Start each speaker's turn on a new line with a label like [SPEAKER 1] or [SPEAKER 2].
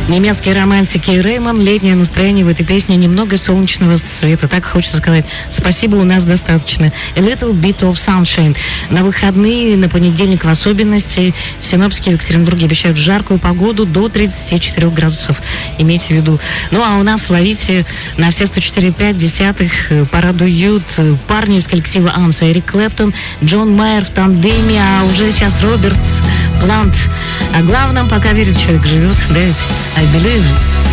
[SPEAKER 1] Немецкие романтики Реймон. Летнее настроение в этой песне, немного солнечного света. Так хочется сказать. Спасибо, у нас достаточно. A little bit of sunshine. На выходные, на понедельник в особенности, синоптики в Екатеринбурге обещают жаркую погоду до 34 градусов. Имейте в виду. Ну, а у нас ловите на все 104,5 десятых. Порадуют парни из коллектива Анса. Эрик Клэптон, Джон Майер в тандеме, а уже сейчас Роберт Плант. О главном, пока верит, человек живет. Да ведь? I believe.